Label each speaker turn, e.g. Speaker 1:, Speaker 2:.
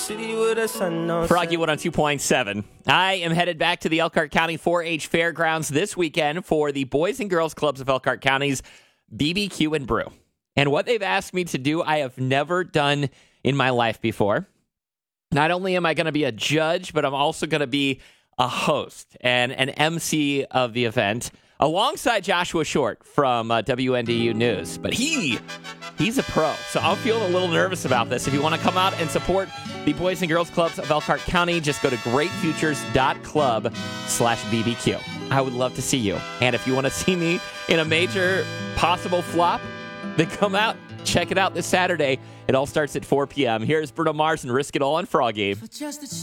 Speaker 1: city with a sun. No
Speaker 2: Froggy 102.7. I am headed back to the Elkhart County 4-H Fairgrounds this weekend for the Boys and Girls Clubs of Elkhart County's BBQ and Brew. And what they've asked me to do, I have never done in my life before. Not only am I going to be a judge, but I'm also going to be a host and an MC of the event alongside Joshua Short from WNDU News. But he's a pro, so I'm feeling a little nervous about this. If you want to come out and support the Boys and Girls Clubs of Elkhart County, just go to greatfutures.club/BBQ. I would love to see you. And if you want to see me in a major possible flop, then come out, check it out this Saturday. It all starts at 4 p.m. Here's Bruno Mars and Risk It All on Froggy.